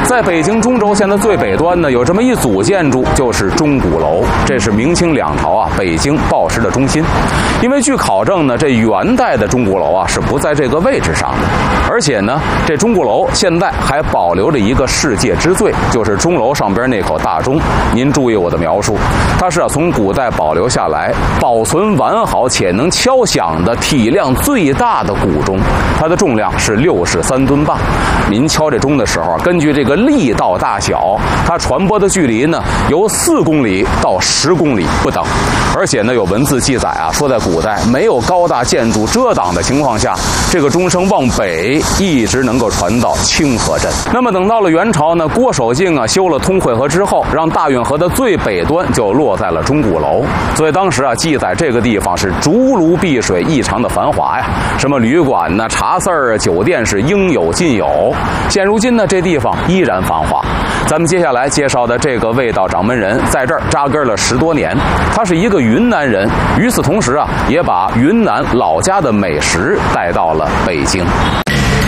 在北京中轴线的最北端呢，有这么一组建筑，就是钟鼓楼。这是明清两朝啊北京报时的中心。因为据考证呢，这元代的钟鼓楼啊是不在这个位置上的，而且呢，这钟鼓楼现在还保留着一个世界之最，就是钟楼上边那口大钟。您注意我的描述，它是从古代保留下来、保存完好且能敲响的体量最大的古钟，它的重量是63吨半。您敲这钟的时候，根据这个力道大小，它传播的距离呢由4公里到10公里不等。而且呢，有文字记载啊，说在古代没有高大建筑遮挡的情况下，这个钟声往北一直能够传到清河镇。那么等到了元朝呢，郭守敬啊修了通惠河之后，让大运河的最北端就落在了钟鼓楼。所以当时啊，记载这个地方是竹庐碧水，异常的繁华呀，什么旅馆呢、茶肆儿、酒店是应有尽有。现如今呢，这地方依然繁华。咱们接下来介绍的这个味道掌门人，在这儿扎根了10多年，他是一个云南人，与此同时啊，也把云南老家的美食带到了北京。